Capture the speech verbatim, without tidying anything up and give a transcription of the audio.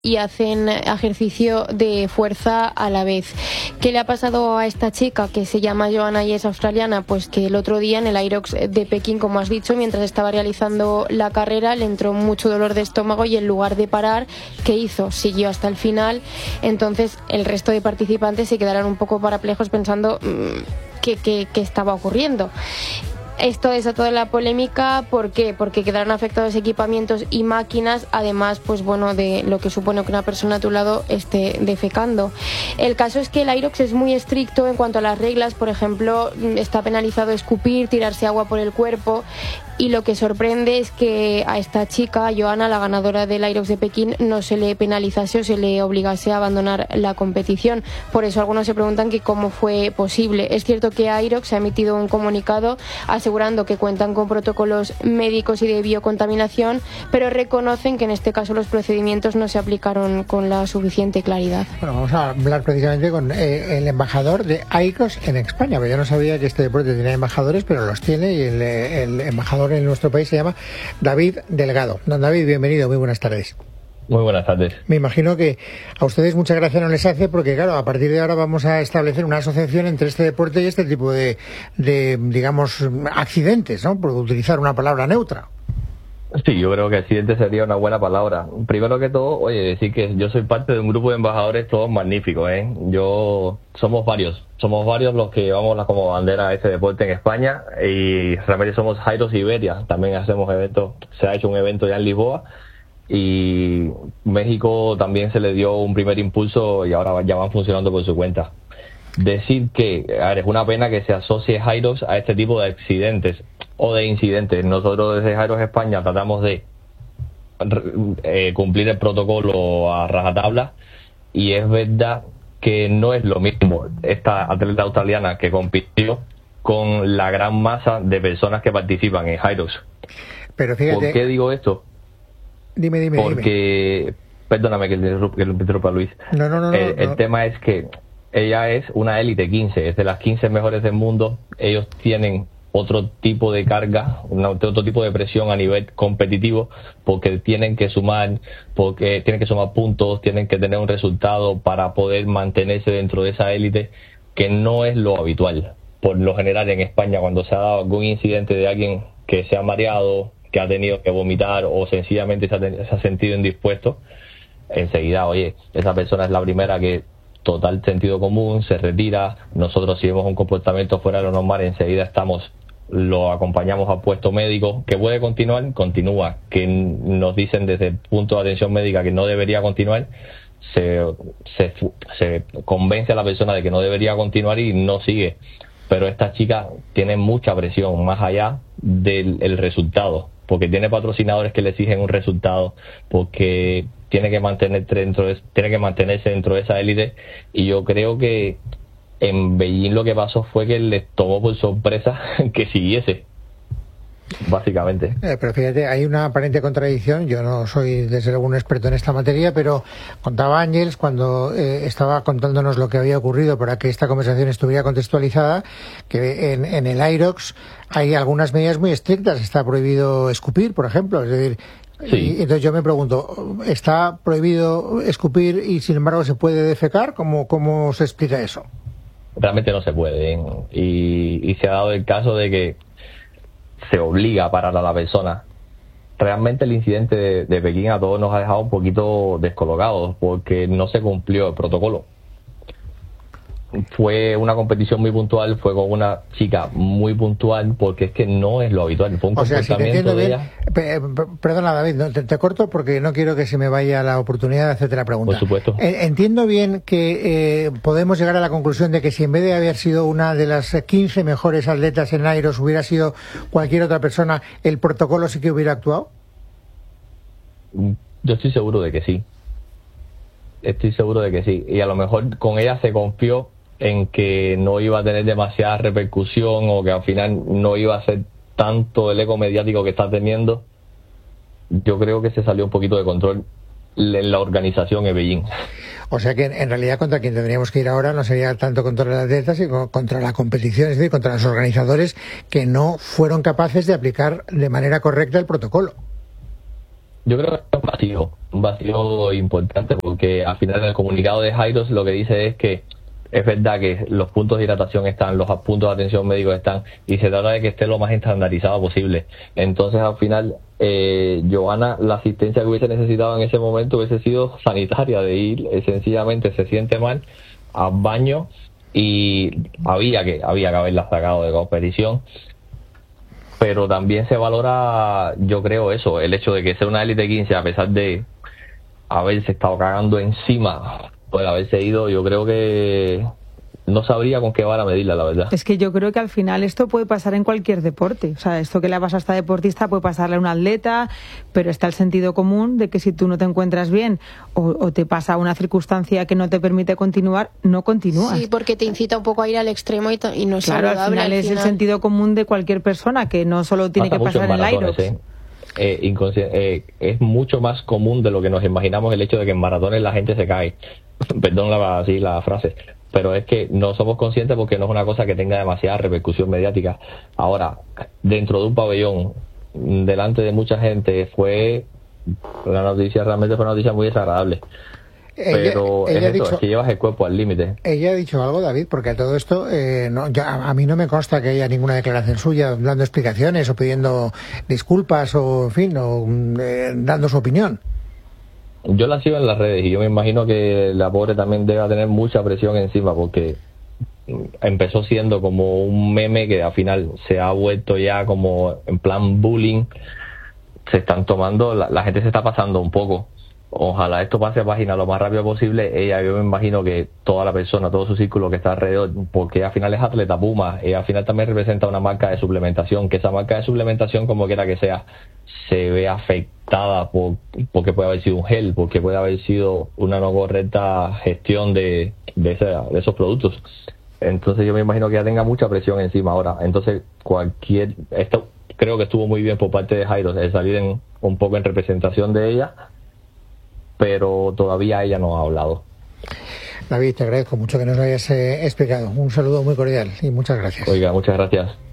y hacen ejercicio de fuerza a la vez. ¿Qué le ha pasado a esta chica que se llama Johanna y es australiana? Pues que el otro día en el Aerox de Pekín, como has dicho, mientras estaba realizando la carrera, le entró mucho dolor de estómago y en lugar de parar, ¿qué hizo? Siguió hasta el final. Entonces el resto de participantes se quedaron un poco perplejos pensando mmm, qué, qué, qué estaba ocurriendo. Esto desató la polémica, ¿por qué? Porque quedaron afectados equipamientos y máquinas, además, pues bueno, de lo que supone que una persona a tu lado esté defecando. El caso es que el Aerox es muy estricto en cuanto a las reglas. Por ejemplo, está penalizado escupir, tirarse agua por el cuerpo. Y lo que sorprende es que a esta chica, a Johanna, la ganadora del Aerox de Pekín, no se le penalizase o se le obligase a abandonar la competición. Por eso algunos se preguntan que cómo fue posible. Es cierto que Aerox ha emitido un comunicado asegurando que cuentan con protocolos médicos y de biocontaminación, pero reconocen que en este caso los procedimientos no se aplicaron con la suficiente claridad. Bueno, vamos a hablar precisamente con eh, el embajador de Aerox en España, porque yo no sabía que este deporte tenía embajadores, pero los tiene, y el, el embajador en nuestro país se llama David Delgado. Don David, bienvenido, muy buenas tardes. Muy buenas tardes. Me imagino que a ustedes mucha gracia no les hace, porque claro, a partir de ahora vamos a establecer una asociación entre este deporte y este tipo de, de digamos, accidentes, ¿no? Por utilizar una palabra neutra. Sí, yo creo que accidente sería una buena palabra. Primero que todo, oye, decir que yo soy parte de un grupo de embajadores todos magníficos, ¿eh? Yo, somos varios, somos varios los que llevamos la, como bandera a ese deporte en España, y realmente somos Aerox Iberia. También hacemos eventos, se ha hecho un evento ya en Lisboa, y México también se le dio un primer impulso y ahora ya van funcionando por su cuenta. Decir que a ver, es una pena que se asocie Aerox a este tipo de accidentes o de incidentes. Nosotros desde Aerox España tratamos de eh, cumplir el protocolo a rajatabla, y es verdad que no es lo mismo esta atleta australiana que compitió con la gran masa de personas que participan en Aerox. Pero fíjate, ¿por qué digo esto? Dime, dime, Porque, dime. Perdóname que le interrumpa, Luis. No, no, no. El, no, el no. tema es que ella es una élite quince, es de las quince mejores del mundo. Ellos tienen otro tipo de carga, una, otro tipo de presión a nivel competitivo, porque tienen que sumar, porque tienen que sumar puntos, tienen que tener un resultado para poder mantenerse dentro de esa élite, que no es lo habitual. Por lo general en España, cuando se ha dado algún incidente de alguien que se ha mareado, que ha tenido que vomitar o sencillamente se ha, se ha sentido indispuesto, enseguida, oye, esa persona es la primera que, total sentido común, se retira. Nosotros, si vemos un comportamiento fuera de lo normal, enseguida estamos, lo acompañamos a puesto médico, que puede continuar, continúa, que nos dicen desde el punto de atención médica que no debería continuar, se, se, se convence a la persona de que no debería continuar y no sigue. Pero esta chica tiene mucha presión, más allá del el resultado, porque tiene patrocinadores que le exigen un resultado, porque tiene que mantener dentro de, tiene que mantenerse dentro de esa élite, y yo creo que en Beijing lo que pasó fue que les tomó por sorpresa que siguiese, básicamente. Eh, pero fíjate, hay una aparente contradicción. Yo no soy desde luego un experto en esta materia, pero contaba Ángels cuando eh, estaba contándonos lo que había ocurrido para que esta conversación estuviera contextualizada, que en, en el Aerox hay algunas medidas muy estrictas. Está prohibido escupir, por ejemplo, es decir, sí. Y entonces yo me pregunto, ¿está prohibido escupir y sin embargo se puede defecar? ¿Cómo, cómo se explica eso? Realmente no se puede, ¿eh? y, y se ha dado el caso de que se obliga a parar a la persona. Realmente el incidente de, de Pekín a todos nos ha dejado un poquito descolocados, porque no se cumplió el protocolo. Fue una competición muy puntual, fue con una chica muy puntual, porque es que no es lo habitual. Fue un o sea, si te entiendo bien, ella... perdona David, no, te, te corto porque no quiero que se me vaya la oportunidad de hacerte la pregunta. Por supuesto. Entiendo bien que eh, podemos llegar a la conclusión de que si en vez de haber sido una de las quince mejores atletas en Aerox hubiera sido cualquier otra persona, ¿el protocolo sí que hubiera actuado? Yo estoy seguro de que sí. Estoy seguro de que sí. Y a lo mejor con ella se confió en que no iba a tener demasiada repercusión, o que al final no iba a ser tanto el eco mediático que está teniendo. Yo creo que se salió un poquito de control en la organización en Beijing. O sea que en realidad contra quien tendríamos que ir ahora no sería tanto contra las atletas, sino contra la competición, es decir, contra los organizadores que no fueron capaces de aplicar de manera correcta el protocolo. Yo creo que es un vacío, un vacío importante, porque al final el comunicado de Jairos lo que dice es que es verdad que los puntos de hidratación están, los puntos de atención médicos están, y se trata de que esté lo más estandarizado posible. Entonces, al final, eh, Johanna, la asistencia que hubiese necesitado en ese momento hubiese sido sanitaria, de ir, eh, sencillamente se siente mal, al baño, y había que, había que haberla sacado de competición. Pero también se valora, yo creo eso, el hecho de que sea una élite quince, a pesar de haberse estado cagando encima, pues haberse ido, yo creo que no sabría con qué vara medirla, la verdad. Es que yo creo que al final esto puede pasar en cualquier deporte. O sea, esto que le pasa a esta deportista puede pasarle a un atleta, pero está el sentido común de que si tú no te encuentras bien o, o te pasa una circunstancia que no te permite continuar, no continúas. Sí, porque te incita un poco a ir al extremo y, t- y no es claro, saludable. al final al es final. el sentido común de cualquier persona, que no solo tiene Pasa que mucho pasar en el maratones, Irox. ¿eh? Eh, inconsci- eh, es mucho más común de lo que nos imaginamos el hecho de que en maratones la gente se cae. Perdón la, así la frase, pero es que no somos conscientes porque no es una cosa que tenga demasiada repercusión mediática. Ahora, dentro de un pabellón, delante de mucha gente, fue la noticia, realmente fue una noticia muy desagradable. Ella, pero ella es ha eso, dicho, es que llevas el cuerpo al límite. Ella ha dicho algo, David, porque a todo esto eh, no, ya, a mí no me consta que haya ninguna declaración suya dando explicaciones o pidiendo disculpas o, en fin, o eh, dando su opinión. Yo la sigo en las redes y yo me imagino que la pobre también debe tener mucha presión encima, porque empezó siendo como un meme que al final se ha vuelto ya como en plan bullying. Se están tomando, la, la gente se está pasando un poco. Ojalá esto pase a página lo más rápido posible. Ella, yo me imagino que toda la persona, todo su círculo que está alrededor, porque al final es atleta Puma, ella al final también representa una marca de suplementación, que esa marca de suplementación, como quiera que sea, se ve afectada por, porque puede haber sido un gel, porque puede haber sido una no correcta gestión de, de, ese, de esos productos. Entonces yo me imagino que ella tenga mucha presión encima ahora. Entonces cualquier, esto creo que estuvo muy bien por parte de Jairo, de salir en, un poco en representación de ella, pero todavía ella no ha hablado. David, te agradezco mucho que nos lo hayas eh, explicado. Un saludo muy cordial y muchas gracias. Oiga, muchas gracias.